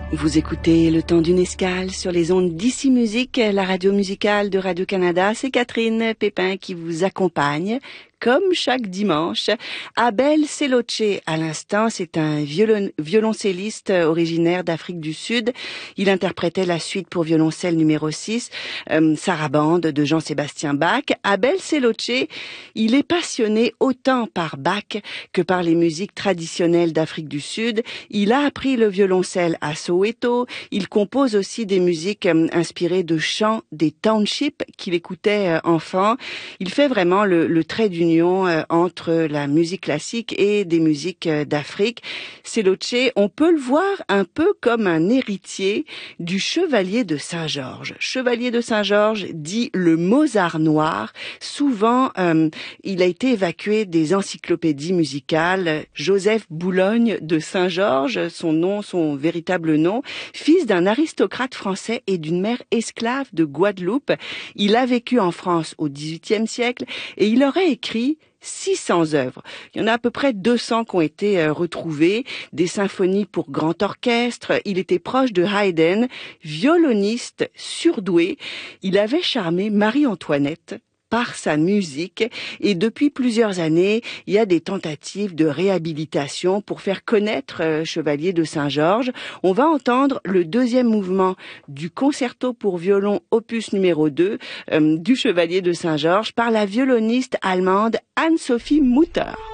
Vous écoutez Le Temps d'une escale sur les ondes d'Ici Musique, la radio musicale de Radio-Canada. C'est Catherine Pépin qui vous accompagne, comme chaque dimanche. Abel Seloche, à l'instant, c'est un violoncelliste originaire d'Afrique du Sud. Il interprétait la suite pour violoncelle numéro 6, Sarabande de Jean-Sébastien Bach. Abel Seloche, il est passionné autant par Bach que par les musiques traditionnelles d'Afrique du Sud. Il a appris le violoncelle à Soweto. Il compose aussi des musiques inspirées de chants des townships qu'il écoutait enfant. Il fait vraiment le trait d'union entre la musique classique et des musiques d'Afrique. Seloche, on peut le voir un peu comme un héritier du Chevalier de Saint-Georges. Chevalier de Saint-Georges dit le Mozart noir. Souvent, il a été évacué des encyclopédies musicales. Joseph Boulogne de Saint-Georges, son véritable nom, fils d'un aristocrate français et d'une mère esclave de Guadeloupe. Il a vécu en France au XVIIIe siècle et il aurait écrit 600 œuvres. Il y en a à peu près 200 qui ont été retrouvées, des symphonies pour grand orchestre. Il était proche de Haydn, violoniste surdoué. Il avait charmé Marie-Antoinette par sa musique et depuis plusieurs années, il y a des tentatives de réhabilitation pour faire connaître Chevalier de Saint-Georges. On va entendre le deuxième mouvement du concerto pour violon opus numéro 2 du Chevalier de Saint-Georges par la violoniste allemande Anne-Sophie Mutter.